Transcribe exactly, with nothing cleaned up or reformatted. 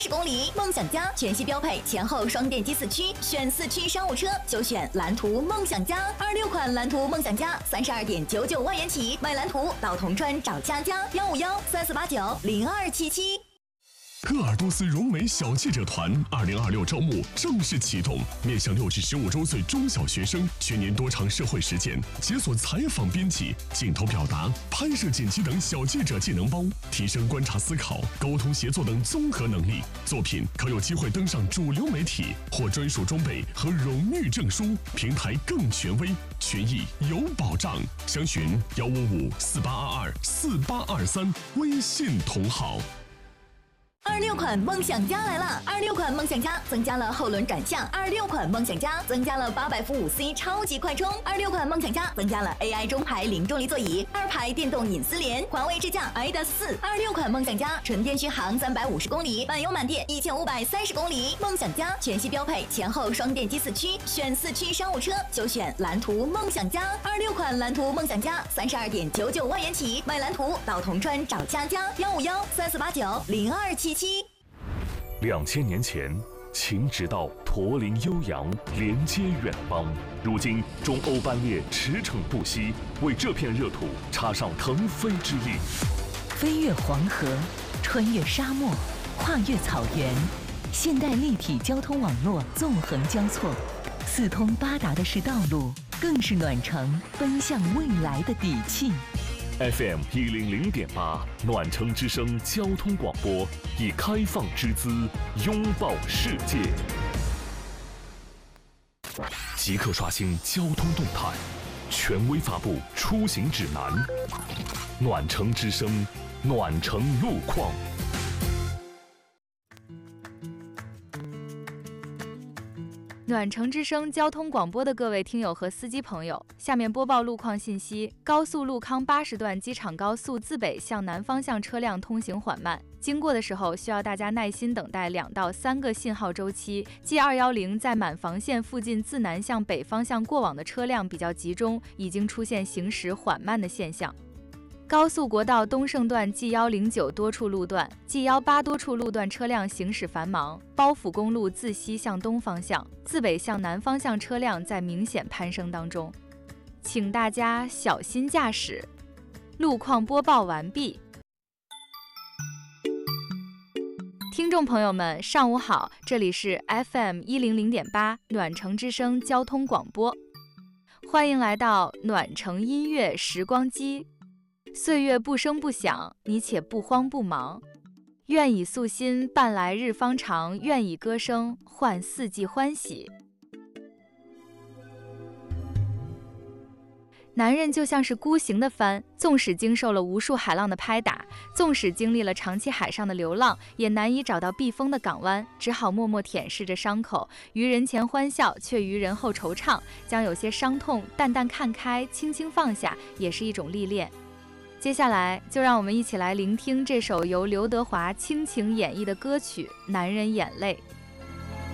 十公里，梦想家全系标配前后双电机四驱，选四驱商务车就选蓝图梦想家。二六款蓝图梦想家，三十二点九九万元起，买蓝图到铜川找佳佳，幺五幺三四八九零二七七。 鄂尔多斯融媒小记者团二零二六招募正式启动，面向六至十五周岁中小学生，全年多场社会实践，解锁采访编辑、镜头表达、拍摄剪辑等小记者技能包，提升观察思考、沟通协作等综合能力。作品可有机会登上主流媒体，获专属装备和荣誉证书，平台更权威，权益有保障。详询幺五五四八二二四八二三，微信同号。 二六款梦想家来了！二六款梦想家增加了后轮转向，二六款梦想家增加了八百伏五 C 超级快充，二六款梦想家增加了 A I 中排零重力座椅，二排电动隐私联，环卫智驾 i D A S 四。二六款梦想家纯电续航三百五十公里，满油满电一千五百三十公里。梦想家全系标配前后双电机四驱，选四驱商务车就选蓝图梦想家。二六款蓝图梦想家三十二点九九万元起，买蓝图到铜川找佳佳，幺五幺三四八九零二七七。 两千年前，秦直道驼铃悠扬，连接远方。如今，中欧班列驰骋不息，为这片热土插上腾飞之力。 飞越黄河，穿越沙漠，跨越草原，现代立体交通网络纵横交错，四通八达的是道路，更是暖城奔向未来的底气。 F M 一零零点八，暖城之声交通广播，以开放之姿拥抱世界。即刻刷新交通动态，权威发布出行指南。暖城之声，暖城路况。 暖城之声交通广播的各位听友和司机朋友，下面播报路况信息。高速路康八十段机场高速自北向南方向车辆通行缓慢，经过的时候需要大家耐心等待两到三个信号周期。G 二一零在满房线附近自南向北方向过往的车辆比较集中，已经出现行驶缓慢的现象。高速国道东胜段 G 一零九多处路段 G 一八多处路段车辆行驶繁忙，包府公路自西向东方向、自北向南方向车辆在明显攀升当中，请大家小心驾驶。路况播报完毕。听众朋友们，上午好，这里是 F M 一零零点八暖城之声交通广播，欢迎来到暖城音乐时光机。岁月不声不响，你且不慌不忙。愿以素心伴来日方长，愿以歌声换四季欢喜。男人就像是孤行的帆，纵使经受了无数海浪的拍打，纵使经历了长期海上的流浪，也难以找到避风的港湾，只好默默舔舐着伤口，于人前欢笑，却于人后惆怅，将有些伤痛淡淡看开，轻轻放下，也是一种历练。接下来就让我们一起来聆听这首由刘德华倾情演绎的歌曲《男人眼泪》。